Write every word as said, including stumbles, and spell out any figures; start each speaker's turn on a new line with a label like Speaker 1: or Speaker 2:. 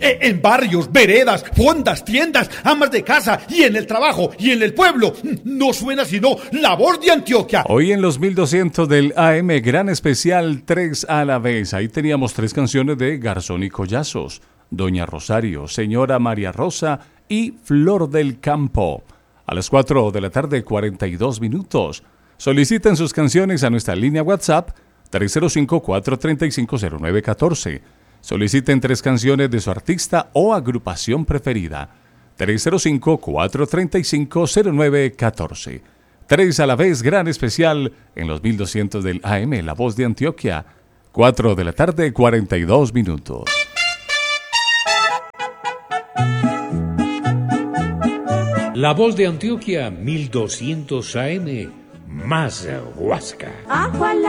Speaker 1: eh, en barrios, veredas, fondas, tiendas, amas de casa y en el trabajo y en el pueblo. No suena sino La Voz de Antioquia.
Speaker 2: Hoy en los mil doscientos del A M, gran especial tres a la vez. Ahí teníamos tres canciones de Garzón y Collazos, Doña Rosario, Señora María Rosa y Flor del Campo. A las cuatro de la tarde, cuarenta y dos minutos. Soliciten sus canciones a nuestra línea WhatsApp tres cero cinco, cuatro tres cinco, cero nueve uno cuatro. Soliciten tres canciones de su artista o agrupación preferida. tres cero cinco, cuatro tres cinco, cero nueve uno cuatro. Tres a la vez, gran especial en los mil doscientos del A M, La Voz de Antioquia. cuatro de la tarde, cuarenta y dos minutos.
Speaker 3: La Voz de Antioquia, mil doscientos A M, más Huasca.